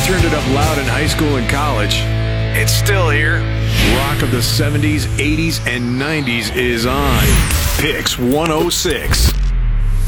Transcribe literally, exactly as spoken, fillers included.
turned it up loud in high school and college. It's still here. Rock of the seventies, eighties, and nineties is on. Pix one oh six.